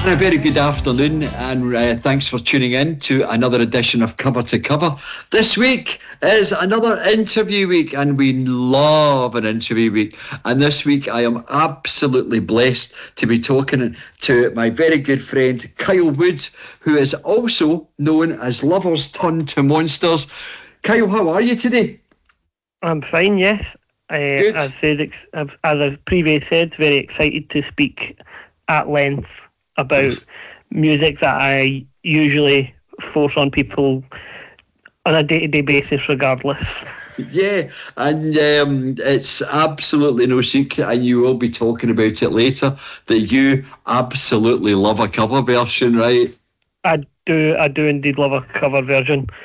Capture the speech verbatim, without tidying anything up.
A very good afternoon, and uh, thanks for tuning in to another edition of Cover to Cover. This week is another interview week, and we love an interview week. And this week I am absolutely blessed to be talking to my very good friend Kyle Wood, who is also known as Lovers Turn to Monsters. Kyle, how are you today? I'm fine, yes. Uh, as said, ex- as I've previously said, very excited to speak at length about music that I usually force on people on a day-to-day basis regardless. Yeah, and um, it's absolutely no secret, and you will be talking about it later, that you absolutely love a cover version, right? I do, I do indeed love a cover version.